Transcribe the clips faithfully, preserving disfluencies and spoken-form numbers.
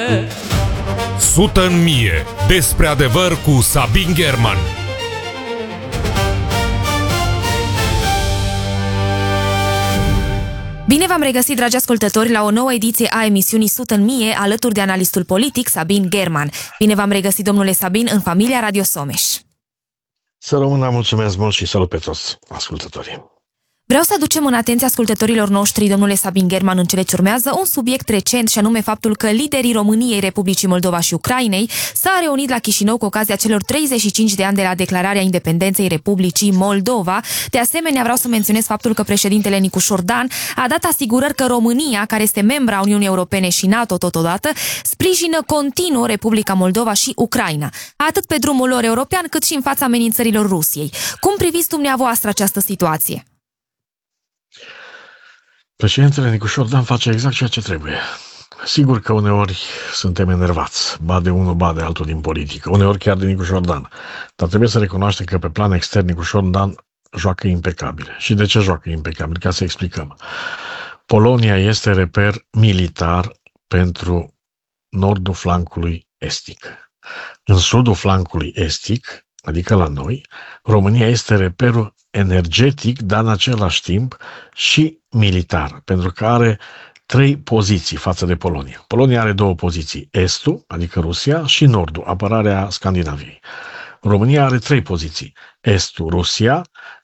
Sută în mie. Despre adevăr cu Sabin German. Bine v-am regăsit, dragi ascultători, la o nouă ediție a emisiunii Sută în mie, alături de analistul politic Sabin German. Bine v-am regăsit, domnule Sabin, în familia Radio Someș. Să rămână, mulțumesc mult și salut pe toți ascultătorii. Vreau să aducem în atenția ascultătorilor noștri, domnule Sabin German, în cele ce urmează, un subiect recent, și anume faptul că liderii României, Republicii Moldova și Ucrainei s-au reunit la Chișinău cu ocazia celor treizeci și cinci de ani de la declararea independenței Republicii Moldova. De asemenea, vreau să menționez faptul că președintele Nicușor Dan a dat asigurări că România, care este membra Uniunii Europene și NATO totodată, sprijină continuu Republica Moldova și Ucraina, atât pe drumul lor european, cât și în fața amenințărilor Rusiei. Cum priviți dumneavoastră această situație? Președintele Nicușor Dan face exact ceea ce trebuie. Sigur că uneori suntem enervați, ba de unul, ba de altul din politică, uneori chiar de Nicușor Dan. Dar trebuie să recunoaștem că pe plan extern Nicușor Dan joacă impecabil. Și de ce joacă impecabil? Ca să explicăm. Polonia este reper militar pentru nordul flancului estic. În sudul flancului estic, adică la noi, România este reperul energetic, dar în același timp și militar, pentru că are trei poziții față de Polonia. Polonia are două poziții, estul, adică Rusia, și nordul, apărarea Scandinaviei. România are trei poziții, estul, Rusia,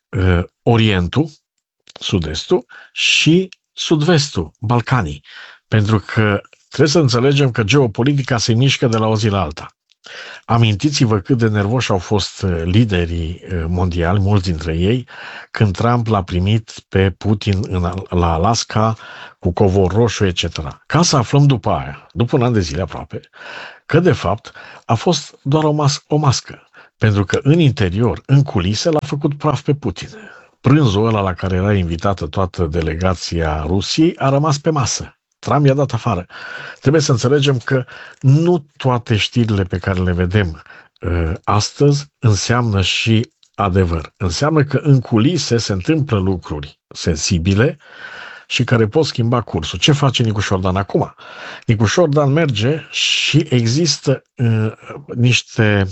orientul, sud-estul și sud-vestul, Balcanii, pentru că trebuie să înțelegem că geopolitica se mișcă de la o zi la alta. Amintiți-vă cât de nervoși au fost liderii mondiali, mulți dintre ei, când Trump l-a primit pe Putin în, la Alaska cu covor roșu, et cetera. Ca să aflăm după aia, după un an de zile aproape, că de fapt a fost doar o, mas- o mască, pentru că în interior, în culise, l-a făcut praf pe Putin. Prânzul ăla la care era invitată toată delegația Rusiei a rămas pe masă. Trump i-a dat afară. Trebuie să înțelegem că nu toate știrile pe care le vedem uh, astăzi înseamnă și adevăr. Înseamnă că în culise se întâmplă lucruri sensibile și care pot schimba cursul. Ce face Nicușor Dan acum? Nicușor Dan merge și există uh, niște,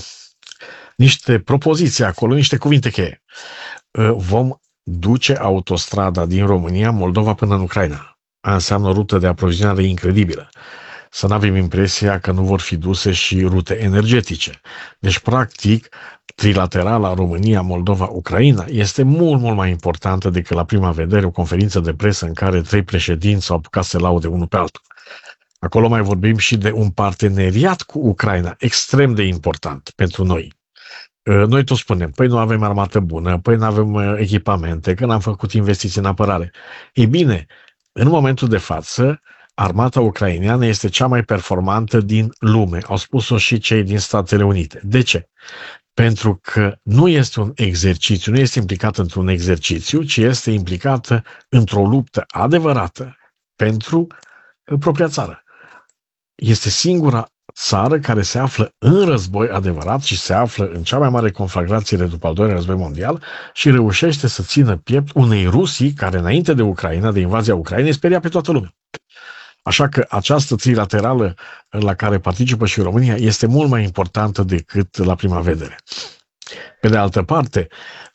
niște propoziții acolo, niște cuvinte cheie. Uh, vom duce autostrada din România, Moldova până în Ucraina. Înseamnă o rută de aprovizionare incredibilă. Să nu avem impresia că nu vor fi duse și rute energetice. Deci, practic, trilaterala România, Moldova, Ucraina este mult, mult mai importantă decât la prima vedere o conferință de presă în care trei președinți s-au apucat să laude unul pe altul. Acolo mai vorbim și de un parteneriat cu Ucraina, extrem de important pentru noi. Noi tot spunem, păi nu avem armată bună, păi nu avem echipamente, că n-am făcut investiții în apărare. Ei bine, în momentul de față, armata ucraineană este cea mai performantă din lume. Au spus-o și cei din Statele Unite. De ce? Pentru că nu este un exercițiu, nu este implicată într-un exercițiu, ci este implicată într-o luptă adevărată pentru propria țară. Este singura țară care se află în război adevărat și se află în cea mai mare conflagrație de după al doilea război mondial și reușește să țină piept unei Rusii care înainte de Ucraina, de invazia Ucrainei, speria pe toată lumea. Așa că această trilaterală la care participă și România este mult mai importantă decât la prima vedere. Pe de altă parte,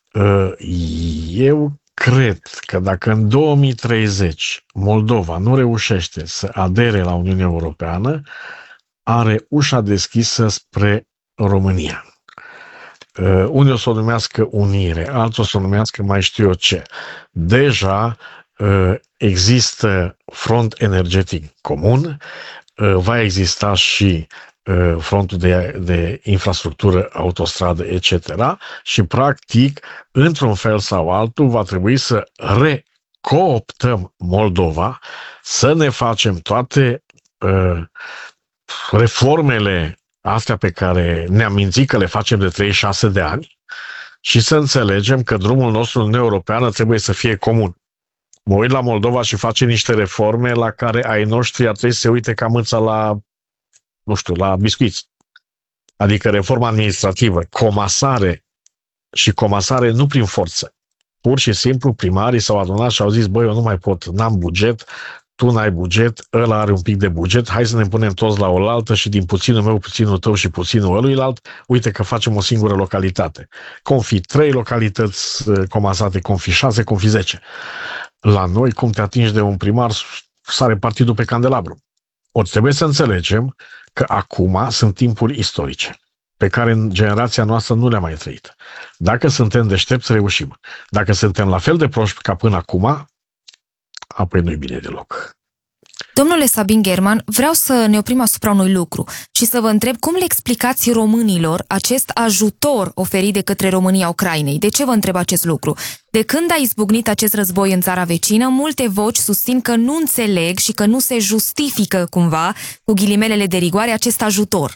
eu cred că dacă în două mii treizeci Moldova nu reușește să adere la Uniunea Europeană, are ușa deschisă spre România. Uh, unii o să o numească unire, alții o să o numească mai știu eu ce. Deja uh, există front energetic comun, uh, va exista și uh, frontul de, de infrastructură, autostradă, et cetera. Și practic, într-un fel sau altul, va trebui să recooptăm Moldova, să ne facem toate uh, reformele astea pe care ne-am mințit că le facem de treizeci și șase de ani și să înțelegem că drumul nostru în Uniunea Europeană trebuie să fie comun. Mă uit la Moldova și face niște reforme la care ai noștri ar trebui să se uite ca mâța la, nu știu, la biscuiți. Adică reforma administrativă, comasare și comasare nu prin forță. Pur și simplu primarii s-au adunat și au zis, băi, eu nu mai pot, n-am buget, tu n-ai buget, ăla are un pic de buget, hai să ne punem toți la oaltă și din puținul meu, puținul tău și puținul ăluilalt, uite că facem o singură localitate. Confi trei localități comasate, confi șase, confi zece. La noi, cum te atingi de un primar, sare partidul pe candelabru. Ori trebuie să înțelegem că acum sunt timpuri istorice, pe care în generația noastră nu le-am mai trăit. Dacă suntem deștepți, reușim. Dacă suntem la fel de proști ca până acum, apoi nu-i bine deloc. Domnule Sabin German, vreau să ne oprim asupra unui lucru și să vă întreb cum le explicați românilor acest ajutor oferit de către România Ucrainei. De ce vă întreb acest lucru? De când a izbucnit acest război în țara vecină, multe voci susțin că nu înțeleg și că nu se justifică cumva, cu ghilimelele de rigoare, acest ajutor.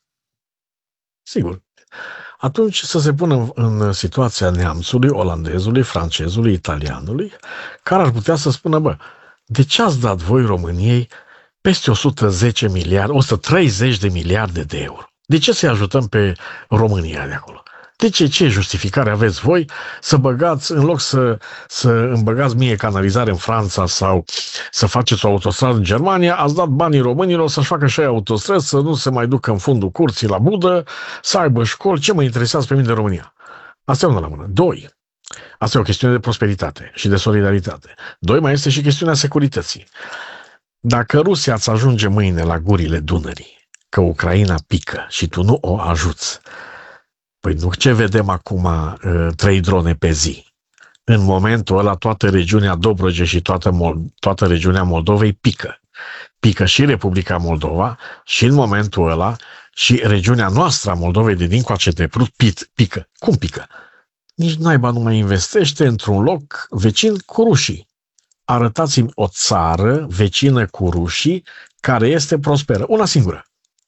Sigur. Atunci să se pună în situația neamțului, olandezului, francezului, italianului, care ar putea să spună, bă, de ce ați dat voi României peste o sută zece miliarde, o sută treizeci de miliarde de euro? De ce să-i ajutăm pe România de acolo? De ce, ce justificare aveți voi să băgați, în loc să, să îmi băgați mie canalizare în Franța sau să faceți o autostradă în Germania, ați dat banii românilor să-și facă și ei autostrăzi, să nu se mai ducă în fundul curții la Budă, să aibă școli, ce mă interesează pe mine de România? Asta e una la mână. Doi, asta e o chestiune de prosperitate și de solidaritate. Doi, mai este și chestiunea securității. Dacă Rusia îți ajunge mâine la gurile Dunării, că Ucraina pică și tu nu o ajuți, păi nu ce vedem acum, trei drone pe zi. În momentul ăla toată regiunea Dobrogei și toată, Mol- toată regiunea Moldovei pică. Pică și Republica Moldova și în momentul ăla și regiunea noastră a Moldovei de dincoace de Prut pică. Cum pică? Nici naiba nu mai investește într-un loc vecin cu rușii. Arătați-mi o țară vecină cu rușii care este prosperă. Una singură.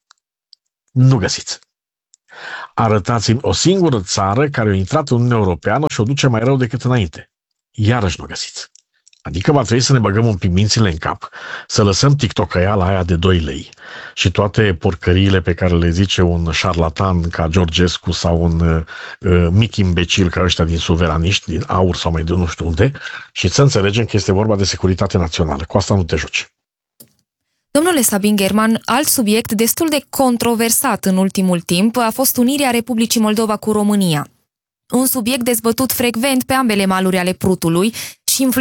Nu găsiți. Arătați-mi o singură țară care a intrat în Uniunea Europeană și o duce mai rău decât înainte. Iarăși nu găsiți. Adică va trebui să ne băgăm un pic mințile în cap, să lăsăm tiktokăiala aia de doi lei și toate porcăriile pe care le zice un șarlatan ca Georgescu sau un uh, mic imbecil ca ăștia din suveraniști, din Aur sau mai de nu știu unde, și să înțelegem că este vorba de securitate națională. Cu asta nu te joci. Domnule Sabin German, alt subiect destul de controversat în ultimul timp a fost unirea Republicii Moldova cu România. Un subiect dezbătut frecvent pe ambele maluri ale Prutului,